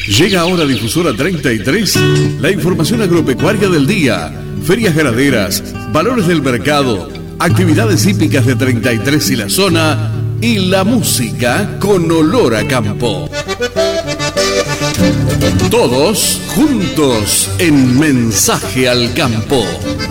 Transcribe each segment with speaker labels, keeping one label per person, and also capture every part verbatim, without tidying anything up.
Speaker 1: Llega ahora a Difusora treinta y tres la información agropecuaria del día, ferias ganaderas, valores del mercado, actividades hípicas de treinta y tres y la zona y la música con olor a campo. Todos juntos en Mensaje al Campo.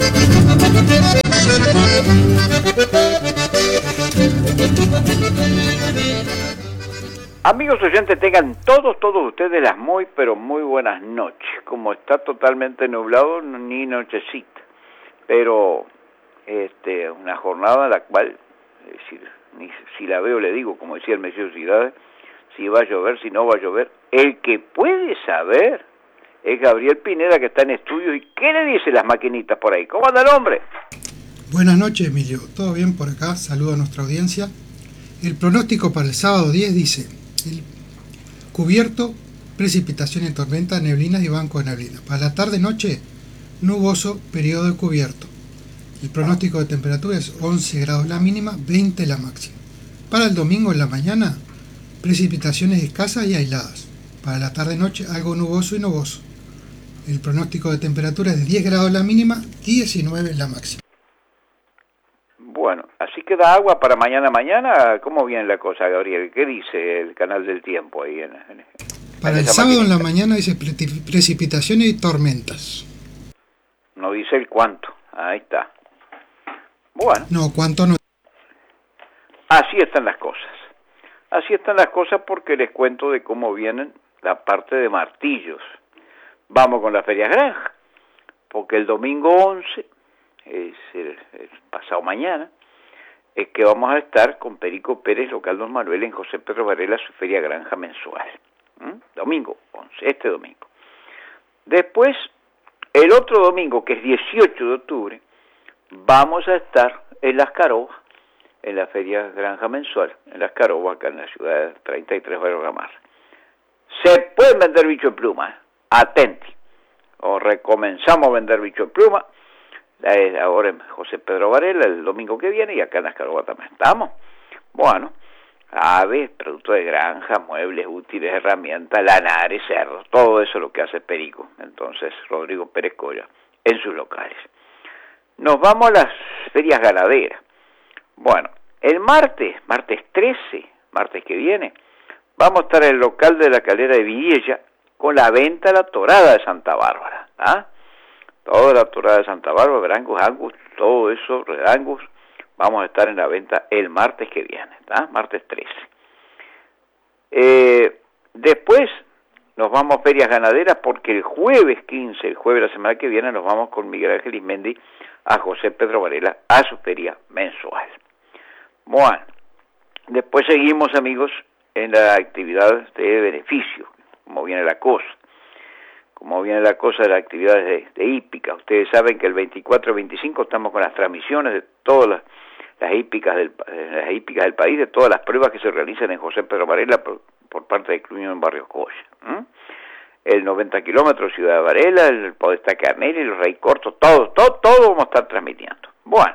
Speaker 2: Amigos oyentes, tengan todos, todos ustedes las muy, pero muy buenas noches. Como está totalmente nublado, ni nochecita, pero este, una jornada en la cual, es decir, ni, si la veo le digo, como decía el Mesías Ciudades, si va a llover, si no va a llover. El que puede saber es Gabriel Pineda, que está en estudio. ¿Y qué le dice las maquinitas por ahí? ¿Cómo anda el hombre?
Speaker 3: Buenas noches, Emilio. ¿Todo bien por acá? Saludo a nuestra audiencia. El pronóstico para el sábado diez dice: el cubierto, precipitación y tormenta, neblinas y banco de neblina. Para la tarde-noche, nuboso, periodo de cubierto. El pronóstico de temperatura es once grados la mínima, veinte la máxima. Para el domingo en la mañana, precipitaciones escasas y aisladas. Para la tarde-noche, algo nuboso y nuboso. El pronóstico de temperatura es de diez grados la mínima, diecinueve la máxima.
Speaker 2: Bueno, así que da agua para mañana mañana. ¿Cómo viene la cosa, Gabriel? ¿Qué dice el canal del tiempo ahí? En, en,
Speaker 3: para
Speaker 2: en
Speaker 3: el sábado
Speaker 2: maquinita?
Speaker 3: En la mañana dice precipitaciones y tormentas.
Speaker 2: No dice el cuánto. Ahí está. Bueno.
Speaker 3: No, cuánto no.
Speaker 2: Así están las cosas. Así están las cosas porque les cuento de cómo vienen la parte de martillos. Vamos con la Feria Granja, porque el domingo once, es el, el pasado mañana, es que vamos a estar con Perico Pérez, local Don Manuel, en José Pedro Varela, su Feria Granja mensual. ¿Mm? Domingo once, este domingo. Después, el otro domingo, que es dieciocho de octubre, vamos a estar en Las Carobas, en la Feria Granja mensual, en Las Carobas, acá en la ciudad de treinta y tres Barrio Gamar. Se pueden vender bicho de pluma, ¿eh? Atenti. O recomenzamos a vender bicho de pluma, ahora en José Pedro Varela, el domingo que viene, y acá en Las Carobas también estamos. Bueno, aves, productos de granja, muebles, útiles, herramientas, lanares, cerdos, todo eso es lo que hace Perico. Entonces, Rodrigo Pérez Colla, en sus locales. Nos vamos a las ferias ganaderas. Bueno, el martes, martes trece, martes que viene, vamos a estar en el local de la Calera de Villella con la venta de la torada de Santa Bárbara. ¿Ah? Toda la torada de Santa Bárbara, Verangus, Angus, todo eso, Redangus, vamos a estar en la venta el martes que viene, ¿ah? Martes trece. Eh, después nos vamos a ferias ganaderas porque el jueves quince, el jueves de la semana que viene, nos vamos con Miguel Ángel Ismendi a José Pedro Varela a su feria mensual. Bueno, después seguimos, amigos, en la actividad de beneficio, como viene la cosa. Como viene la cosa de las actividades de, de hípica. Ustedes saben que el veinticuatro y veinticinco estamos con las transmisiones de todas las, las, hípicas del, las hípicas del país, de todas las pruebas que se realizan en José Pedro Varela por, por parte de Cluño en Barrio Colla. ¿Mm? El noventa kilómetros Ciudad de Varela, el Podestá Carneri, el Rey Corto, todo, todo, todo vamos a estar transmitiendo. Bueno,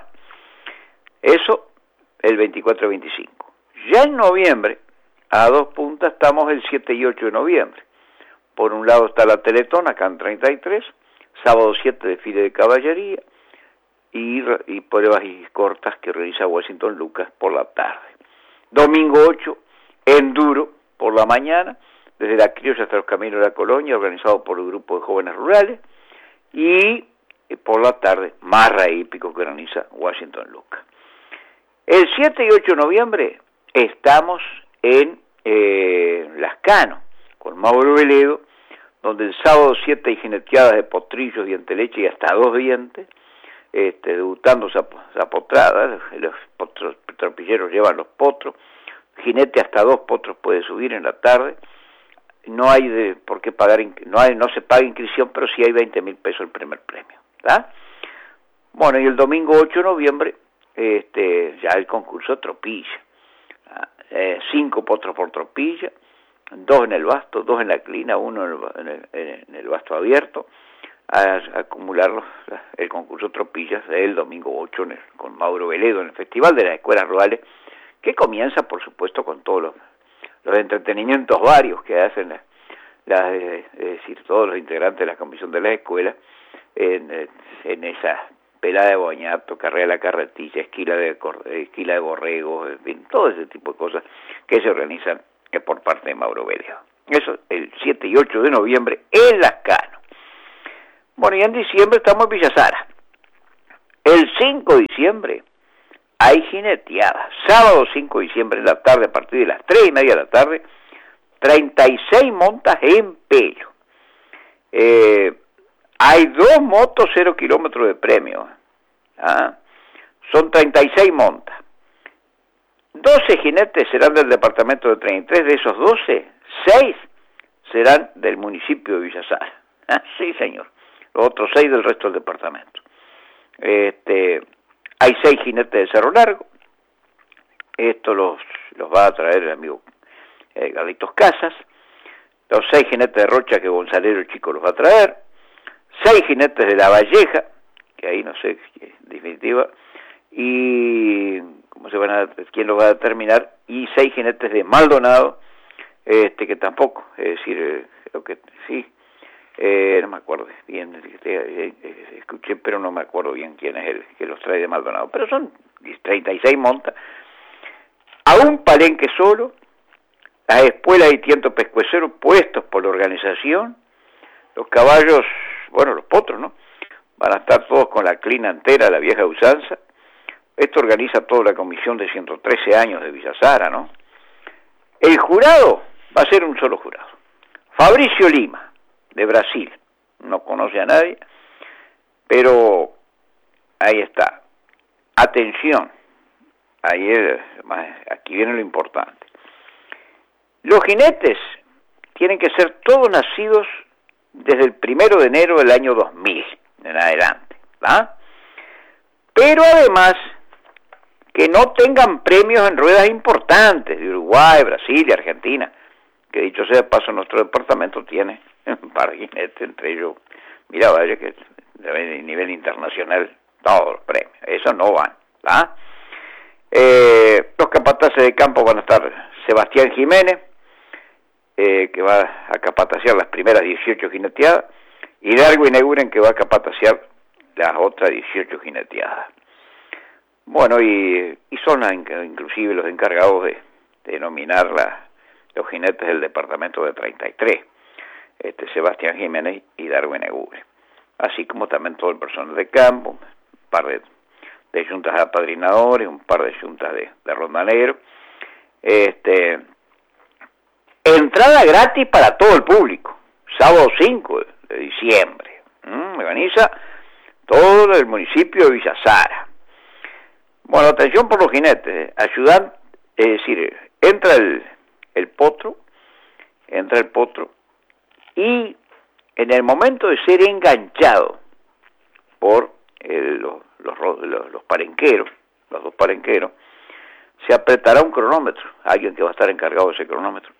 Speaker 2: eso el veinticuatro y veinticinco. Ya en noviembre, a dos puntas, estamos el siete y ocho de noviembre. Por un lado está la Teletón, acá en treinta y tres, sábado siete desfile de caballería y, y pruebas y cortas que realiza Washington Lucas por la tarde. Domingo ocho, enduro por la mañana, desde la Criolla hasta los Caminos de la Colonia, organizado por el grupo de jóvenes rurales, y por la tarde, marra hípico que organiza Washington Lucas. El siete y ocho de noviembre estamos en eh, Las Cano, con Mauro Veledo, donde el sábado siete hay jineteadas de potrillos, diente leche y hasta dos dientes, este, debutando zapotradas, los potros, tropilleros llevan los potros, jinete hasta dos potros puede subir en la tarde, no hay de por qué pagar, no hay, no se paga inscripción, pero sí hay veinte mil pesos el primer premio, ¿tá? Bueno, y el domingo ocho de noviembre, este, ya el concurso tropilla, eh, cinco potros por tropilla, dos en el basto, dos en la clina, uno en el, en el basto abierto, a, a acumular los, el concurso tropillas del domingo ocho en el, con Mauro Veledo en el Festival de las Escuelas Rurales, que comienza, por supuesto, con todos los, los entretenimientos varios que hacen las, la, es decir, todos los integrantes de la comisión de la escuela, en, en esa pelada de boñato, carrera de la carretilla, esquila de, esquila de borregos, en fin, todo ese tipo de cosas que se organizan por parte de Mauro Vélez. Eso el siete y ocho de noviembre en Lascano. Bueno, y en diciembre estamos en Villa Sara. El cinco de diciembre hay jineteada. Sábado cinco de diciembre en la tarde, a partir de las tres y media de la tarde, treinta y seis montas en Pello. Eh, hay dos motos, cero kilómetros de premio. ¿Ah? Son treinta y seis montas. doce jinetes serán del departamento de treinta y tres, de esos doce, seis serán del municipio de Villa Sara. ¿Ah? Sí, señor. Los otros seis del resto del departamento. Este, hay seis jinetes de Cerro Largo. Esto los, los va a traer el amigo eh, Galitos Casas. Los seis jinetes de Rocha que Gonzalero Chico los va a traer. Seis jinetes de La Valleja, que ahí no sé, en definitiva. Y cómo se van a, quién los va a determinar. Y seis jinetes de Maldonado, este que tampoco, es decir, eh, creo que sí. Eh, no me acuerdo bien, eh, eh, escuché, pero no me acuerdo bien quién es el que los trae de Maldonado. Pero son treinta y seis montas, a un palenque solo, las espuelas y tientos pescueceros puestos por la organización, los caballos, bueno, los potros, ¿no? Van a estar todos con la clina entera, la vieja usanza. Esto organiza toda la comisión de ciento trece años de Villa Sara, ¿no? El jurado va a ser un solo jurado. Fabricio Lima, de Brasil, no conoce a nadie, pero ahí está. Atención, ahí es, aquí viene lo importante. Los jinetes tienen que ser todos nacidos desde el primero de enero del año dos mil en adelante, ¿va? Pero además que no tengan premios en ruedas importantes de Uruguay, Brasil y Argentina, que dicho sea de paso nuestro departamento tiene un par de jinetes, entre ellos, mira, vaya que a nivel internacional todos los premios, esos no van, ¿va? Eh, los capataces de campo van a estar Sebastián Jiménez, eh, que va a capatacear las primeras dieciocho jineteadas, y Darwin Eguren, que va a capatacear las otras dieciocho jineteadas. Bueno, y, y son inclusive los encargados de, de nominar la, los jinetes del departamento de treinta y tres, este, Sebastián Jiménez y Darwin Eguren, así como también todo el personal de campo, un par de, de juntas de apadrinadores, un par de juntas de, de rondaneros. Este, entrada gratis para todo el público, sábado cinco de diciembre. ¿Mm? Organiza todo el municipio de Villa Sara. Bueno, atención por los jinetes, ayudan, es decir, entra el, el potro, entra el potro, y en el momento de ser enganchado por el, los, los, los, los parenqueros, los dos parenqueros, se apretará un cronómetro, alguien que va a estar encargado de ese cronómetro.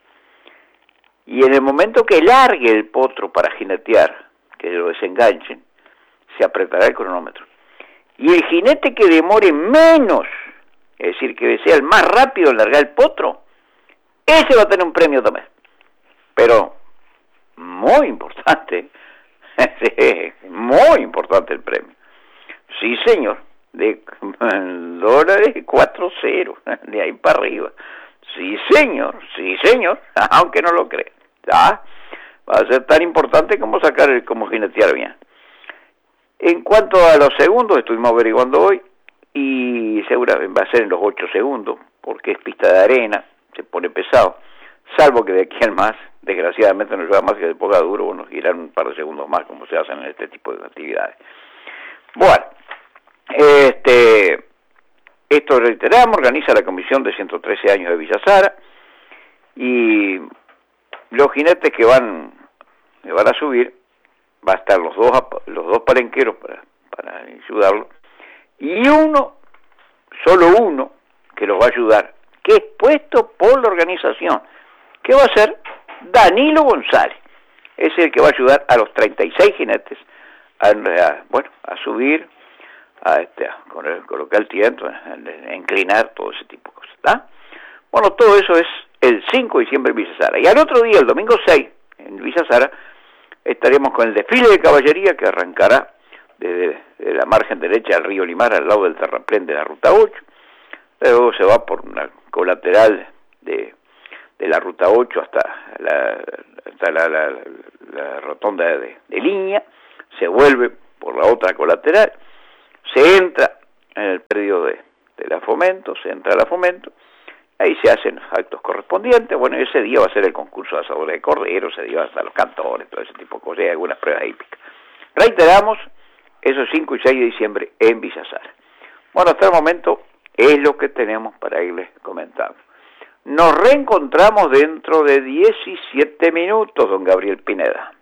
Speaker 2: Y en el momento que largue el potro para jinetear, que lo desenganchen, se apretará el cronómetro. Y el jinete que demore menos, es decir, que sea el más rápido en largar el potro, ese va a tener un premio también. Pero muy importante, muy importante el premio. Sí, señor, de dólares cuatro ceros, de ahí para arriba. Sí, señor, sí, señor, aunque no lo cree. ¿Ya? Va a ser tan importante como sacar el, como jinetear bien. En cuanto a los segundos, estuvimos averiguando hoy, y seguramente va a ser en los ocho segundos, porque es pista de arena, se pone pesado, salvo que de aquí al más, desgraciadamente no lleva más que de poca duro, o nos girarán un par de segundos más, como se hacen en este tipo de actividades. Bueno, este, esto reiteramos, organiza la comisión de ciento trece años de Villa Sara, y los jinetes que van, que van a subir, va a estar los dos los dos palenqueros para, para ayudarlo, y uno, solo uno, que los va a ayudar, que es puesto por la organización, que va a ser Danilo González, es el que va a ayudar a los treinta y seis jinetes a, a bueno, a subir, a, este, a colocar el tiento, a, a inclinar, todo ese tipo de cosas, ¿está? Bueno, todo eso es el cinco de diciembre en Villa Sara, y al otro día, el domingo seis, en Villa Villa Sara, estaremos con el desfile de caballería que arrancará desde, desde la margen derecha del río Limar al lado del terraplén de la Ruta ocho, luego se va por una colateral de, de la Ruta ocho hasta la, hasta la, la, la, la rotonda de, de Línea, se vuelve por la otra colateral, se entra en el predio de, de la Fomento, se entra a la Fomento, ahí se hacen los actos correspondientes. Bueno, ese día va a ser el concurso de asadores de cordero, se dio hasta los cantores, todo ese tipo de cosas, y algunas pruebas hípicas. Reiteramos, esos cinco y seis de diciembre en Villa Sara. Bueno, hasta el momento es lo que tenemos para irles comentando. Nos reencontramos dentro de diecisiete minutos, don Gabriel Pineda.